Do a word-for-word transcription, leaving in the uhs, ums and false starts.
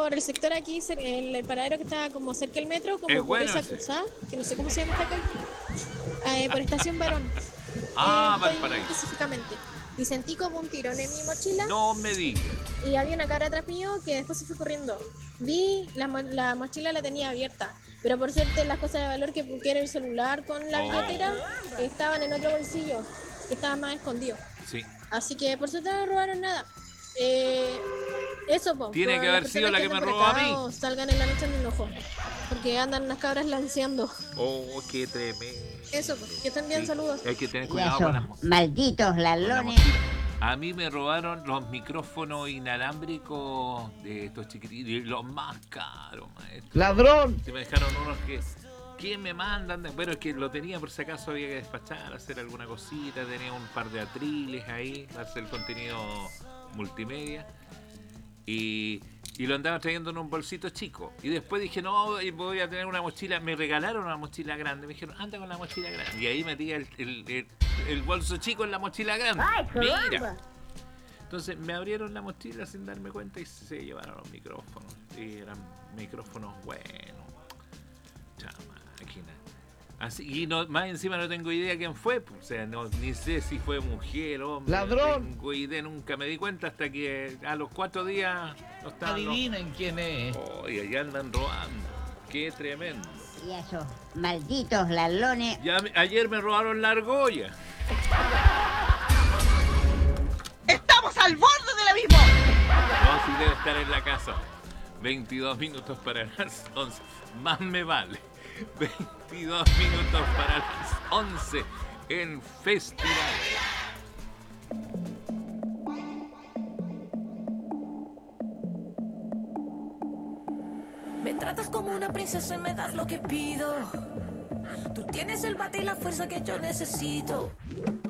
por el sector aquí, cer- el, el paradero que está como cerca del metro, como Es por bueno esa ese. cruzada, que no sé cómo se llama esta calle, eh, por Estación Barón. Eh, Ah, estoy Valparaíso. específicamente. Y sentí como un tirón en mi mochila No me digas. y había una cara atrás mío que después se fue corriendo. Vi, la, mo- la mochila la tenía abierta, pero por suerte las cosas de valor que, que era el celular con la billetera Oh, estaban en otro bolsillo, que estaba más escondido. sí. Así que por suerte no me robaron nada. Eh, eso, po, Tiene que por las haber sido personas la que que anden me por robó a acá mí. o salgan en la noche en un ojo, porque andan unas cabras lanceando. Oh, qué tremendo. Eso, po, que estén bien, Sí, saludos. hay que tener Y cuidado con esos las, mo- malditos con la ladrones. mochila. A mí me robaron los micrófonos inalámbricos de estos chiquititos, los más caros, maestro. ¡Ladrón! Se me dejaron unos que... ¿Quién me mandan? Bueno, es que lo tenía por si acaso había que despachar, hacer alguna cosita, tenía un par de atriles ahí, hacer el contenido multimedia. Y, y lo andaba trayendo en un bolsito chico. Y después dije, no, voy a tener una mochila. Me regalaron una mochila grande. Me dijeron, anda con la mochila grande. Y ahí metí el, el, el, el bolso chico en la mochila grande. ¡Ay, Mira. caramba! Entonces me abrieron la mochila sin darme cuenta y se llevaron los micrófonos. Y eran micrófonos buenos. Chama, máquina. Así, y no, más encima no tengo idea quién fue. Pues, o sea, no, ni sé si fue mujer, hombre. ¡Ladrón! No tengo idea, nunca me di cuenta hasta que a los cuatro días no estaban los... Adivinen quién es. Oh, y allá andan robando. Qué tremendo. Y esos malditos ladrones. Ya, me- ayer me robaron la argolla. ¡Estamos al borde del abismo! No, si debe estar en la casa. veintidós minutos para las once. Más me vale. veintidós minutos para las once en Festival. Me tratas como una princesa y me das lo que pido. Tú tienes el bate y la fuerza que yo necesito.